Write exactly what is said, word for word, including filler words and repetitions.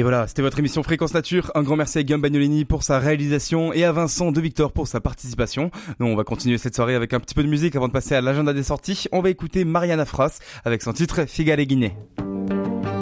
Et voilà, c'était votre émission Fréquence Nature. Un grand merci à Guillaume Bagnolini pour sa réalisation et à Vincent de Victor pour sa participation. Nous, on va continuer cette soirée avec un petit peu de musique avant de passer à l'agenda des sorties. On va écouter Mariana Fras avec son titre Figare Guinée.